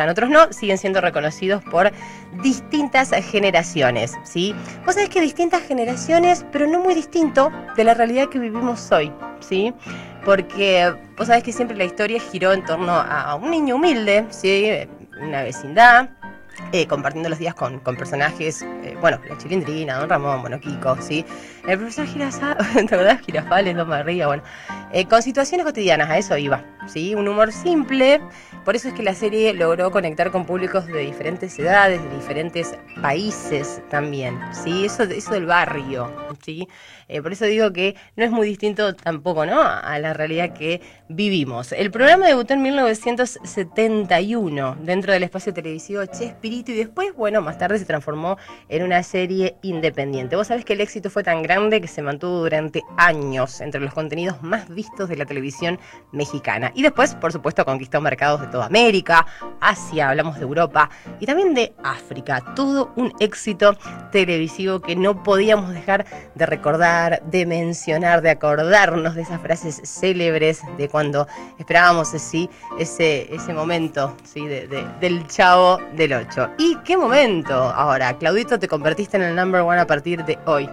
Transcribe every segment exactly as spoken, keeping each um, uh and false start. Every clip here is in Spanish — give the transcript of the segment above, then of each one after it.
otros no, siguen siendo reconocidos por distintas generaciones, ¿sí? Vos sabés que distintas generaciones, pero no muy distinto de la realidad que vivimos hoy, ¿sí? Porque vos sabés que siempre la historia giró en torno a un niño humilde, ¿sí? Una vecindad, eh, compartiendo los días con, con personajes, eh, bueno, la Chilindrina, Don Ramón, bueno, Kiko, ¿sí? El profesor Girafales, ¿te acordás? Girafales, Don María, bueno, eh, con situaciones cotidianas, a eso iba, ¿sí? Un humor simple. Por eso es que la serie logró conectar con públicos de diferentes edades, de diferentes países también, ¿sí? Eso, eso del barrio, ¿sí? Eh, por eso digo que no es muy distinto tampoco, ¿no?, a la realidad que vivimos. El programa debutó en mil novecientos setenta y uno dentro del espacio televisivo Chespirito y después, bueno, más tarde se transformó en una serie independiente. Vos sabés que el éxito fue tan grande que se mantuvo durante años entre los contenidos más vistos de la televisión mexicana. Y después, por supuesto, conquistó mercados de toda América, Asia, hablamos de Europa y también de África. Todo un éxito televisivo que no podíamos dejar de recordar, de mencionar, de acordarnos de esas frases célebres de cuando esperábamos así ese, ese momento, ¿sí? de, de, del Chavo del Ocho. ¿Y qué momento ahora? Claudito, te convertiste en el number one a partir de hoy.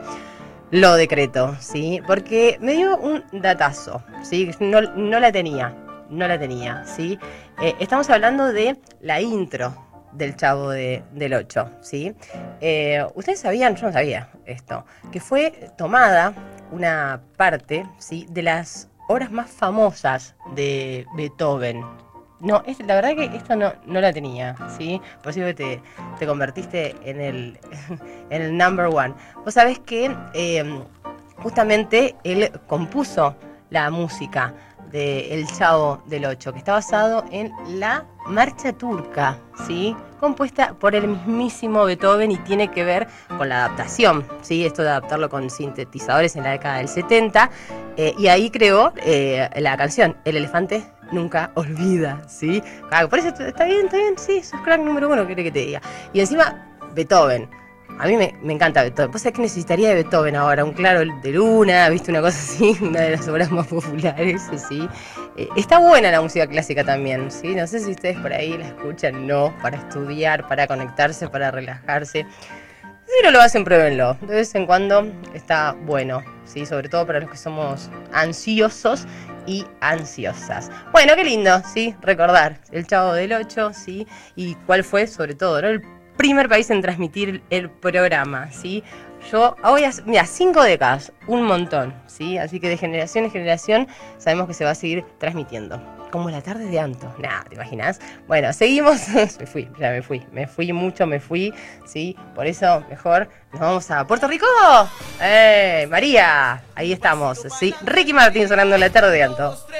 Lo decreto, ¿sí? Porque me dio un datazo, ¿sí? No, no la tenía. No la tenía, ¿sí? Eh, estamos hablando de la intro del Chavo de, del Ocho, ¿sí? Eh, Ustedes sabían, yo no sabía esto, que fue tomada una parte, ¿sí?, de las obras más famosas de Beethoven. No, es, la verdad que esto no, no la tenía, ¿sí? Por eso que te, te convertiste en el, en el number one. Vos sabés que eh, justamente él compuso la música de El Chavo del Ocho, que está basado en la marcha turca, ¿sí?, compuesta por el mismísimo Beethoven y tiene que ver con la adaptación, ¿sí?, esto de adaptarlo con sintetizadores en la década del setenta, eh, y ahí creó eh, la canción El elefante nunca olvida, ¿sí? Claro, por eso está bien, está bien, sí, sos crack número uno, ¿qué querés que te diga? Y encima, Beethoven. A mí me, me encanta Beethoven. ¿Vos sabés que necesitaría de Beethoven ahora? Un claro de luna, ¿viste? Una cosa así, una de las obras más populares, ¿sí? Eh, está buena la música clásica también, ¿sí? No sé si ustedes por ahí la escuchan, no, para estudiar, para conectarse, para relajarse. Si no lo hacen, pruébenlo. De vez en cuando está bueno, ¿sí? Sobre todo para los que somos ansiosos y ansiosas. Bueno, qué lindo, ¿sí? Recordar El Chavo del Ocho, ¿sí? Y cuál fue, sobre todo, ¿no?, el primer país en transmitir el programa, ¿sí? Yo, hoy, mira, cinco décadas, un montón, ¿sí? Así que de generación en generación sabemos que se va a seguir transmitiendo. Como la tarde de Anto, nada, ¿te imaginas? Bueno, seguimos, me fui, ya me fui, me fui mucho, me fui, ¿sí? Por eso, mejor, nos vamos a Puerto Rico. ¡Eh, María! Ahí estamos, ¿sí? Ricky Martin sonando La Tarde de Anto.